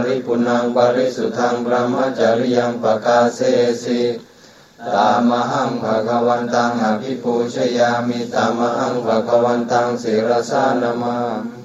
ริปุณังบริสุทธังพรหมจริยังปกาเสสิตามหังภะคะวันตังอภิปูชยามิตามหังภะคะวันตังศิรสานามะ